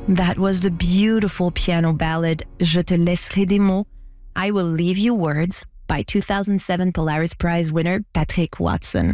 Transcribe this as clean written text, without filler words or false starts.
That was the beautiful piano ballad Je te laisserai des mots, I Will Leave You Words by 2007 Polaris Prize winner Patrick Watson.